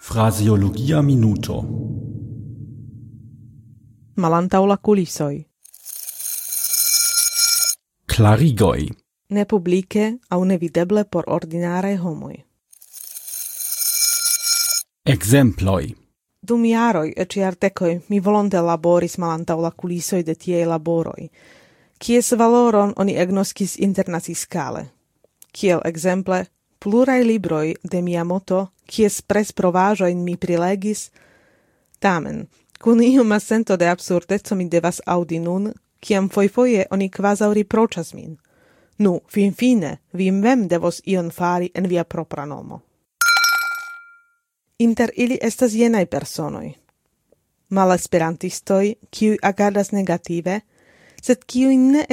Fraseologia minuto. Malantaŭ la kulisoj. Klarigoj. Ne publike aŭ nevideble por ordinaraj homoj. Ekzemploj. Dum jaroj eĉ jardekoj mi volonte laboris malantaŭ la kulisoj de tiaj laboroj, kies valoron oni agnoskis internaciskale. Kiel ekzemple pluraj libroj de Miyamoto, kies presprovaĵojn mi prilegis. Tamen, kun ioma sento de absurdeco mi devas aŭdi nun, kiam fojfoje oni kvazaŭ riproĉas min. Nu, finfine, vi mem devos ion fari en via propra nomo. Inter ili estas jenaj personoj. Malesperantistoj, kiuj agadas negative, sed kiuj ne